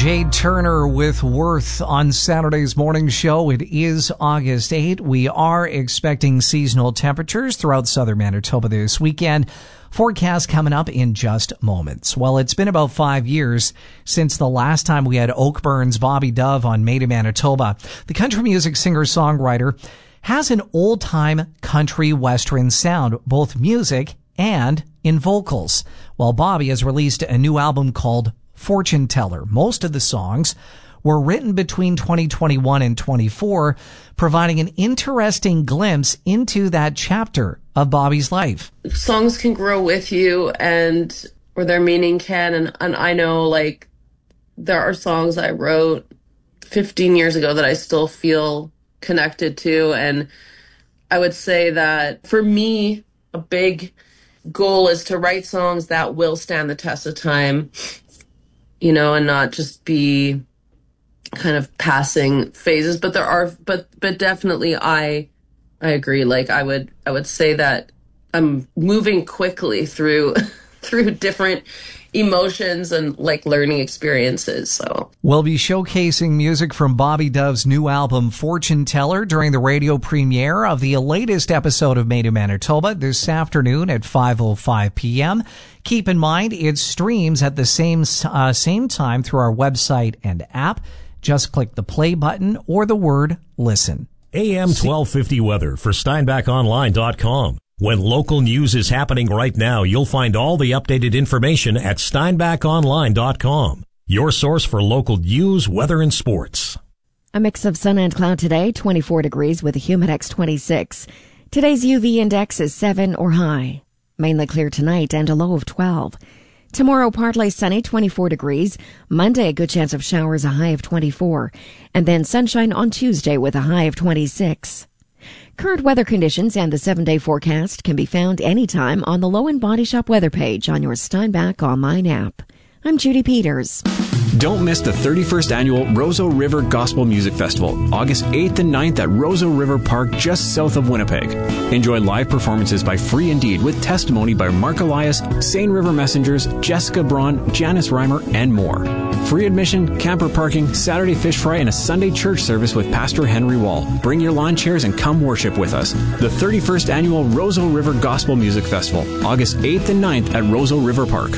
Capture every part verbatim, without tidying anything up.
Jade Turner with Worth on Saturday's morning show. It is August eighth. We are expecting seasonal temperatures throughout southern Manitoba this weekend. Forecast coming up in just moments. Well, it's been about five years since the last time we had Oakburn's Bobby Dove on Made in Manitoba. The country music singer-songwriter has an old-time country western sound, both music and in vocals. While Bobby has released a new album called Fortune Teller. Most of the songs were written between twenty twenty-one and twenty-four, providing an interesting glimpse into that chapter of Bobby's life. Songs can grow with you, and or their meaning can, and, and I know, like, there are songs I wrote fifteen years ago that I still feel connected to, and I would say that for me, a big goal is to write songs that will stand the test of time, you know, and not just be kind of passing phases. But there are, but, but definitely I, I agree. Like I would, I would say that I'm moving quickly through, through different emotions and like learning experiences. So we'll be showcasing music from Bobby Dove's new album Fortune Teller during the radio premiere of the latest episode of Made in Manitoba this afternoon at five oh five p.m. Keep in mind it streams at the same uh, same time through our website and app. Just click the play button or the word listen. A M twelve fifty weather for Steinbach Online dot com. When local news is happening right now, you'll find all the updated information at Steinbach Online dot com. Your source for local news, weather, and sports. A mix of sun and cloud today, twenty-four degrees with a Humidex twenty-six. Today's U V index is seven or high. Mainly clear tonight and a low of twelve. Tomorrow, partly sunny, twenty-four degrees. Monday, a good chance of showers, a high of twenty-four. And then sunshine on Tuesday with a high of twenty-six. Current weather conditions and the seven-day forecast can be found anytime on the Low and Body Shop weather page on your Steinbach Online app. I'm Judy Peters. Don't miss the thirty-first annual Roseau River Gospel Music Festival, August eighth and ninth at Roseau River Park, just south of Winnipeg. Enjoy live performances by Free Indeed with testimony by Mark Elias, Seine River Messengers, Jessica Braun, Janice Reimer, and more. Free admission, camper parking, Saturday fish fry, and a Sunday church service with Pastor Henry Wall. Bring your lawn chairs and come worship with us. The thirty-first annual Roseau River Gospel Music Festival, August eighth and ninth at Roseau River Park.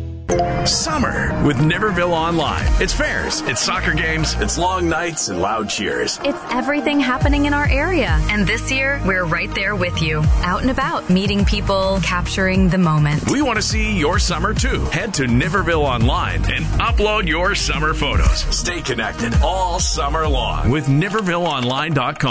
Summer with Niverville Online. It's fairs, it's soccer games, it's long nights and loud cheers. It's everything happening in our area. And this year, we're right there with you. Out and about, meeting people, capturing the moment. We want to see your summer too. Head to Niverville Online and upload your summer photos. Stay connected all summer long with Niverville Online dot com.